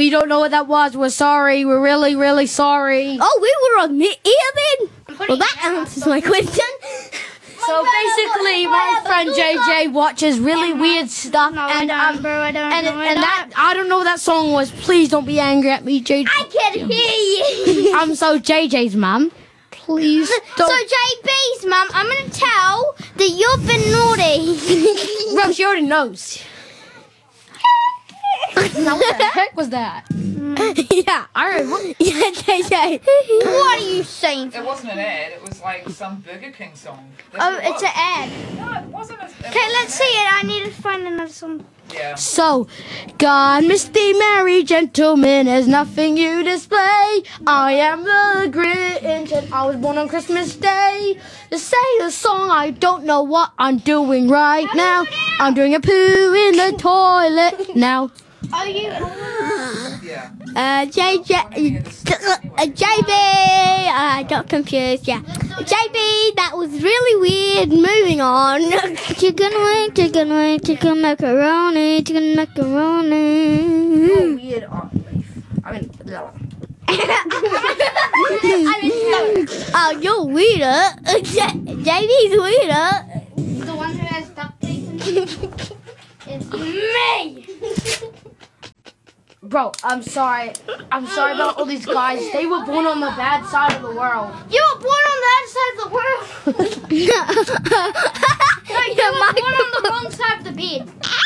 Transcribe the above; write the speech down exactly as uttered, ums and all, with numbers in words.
we don't know what that was. We're sorry. We're really, really sorry. Oh, we were on the air then. Well, that answers my question. So basically, my friend J J watches really weird stuff, and um, and and that I don't know what that song was. Please don't be angry at me, J J. I can hear you. I'm so J J's mum. Please don't. So J B's mum, I'm gonna tell that you've been naughty. Bro, she already knows. Now what the heck was that? Yeah. I heard. What? Yeah, J J. What are you saying? It wasn't an ad, it was like some Burger King song. That's Oh, what it it's was. an ad. No, it wasn't. A, it Okay, wasn't let's an see it. I need to find another song. Yeah. So, God, Misty, merry gentlemen, there's nothing you display. I am the Grinch, and I was born on Christmas Day. To say the song, I don't know what I'm doing right now. I'm doing a poo in the toilet now. Are you? Yeah. Uh, J J, uh, J B, I got confused, yeah. J B, that was really weird. Moving on. Chicken wing, chicken wing, chicken macaroni, chicken macaroni. Weird on I mean, Oh, you're weirder. J B's weirder. The one who has duct tape is me! bro, I'm sorry. I'm sorry about all these guys. They were born on the bad side of the world. You were born on the other side of the world! No, you were born on the wrong side of the bed.